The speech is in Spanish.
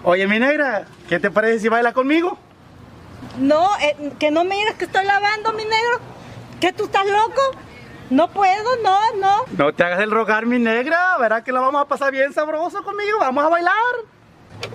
Oye, mi negra, ¿qué te parece si bailas conmigo? No, que no miras que estoy lavando, mi negro. ¿Que tú estás loco? No puedo, no. No te hagas el rogar, mi negra. Verás que la vamos a pasar bien sabroso conmigo. Vamos a bailar.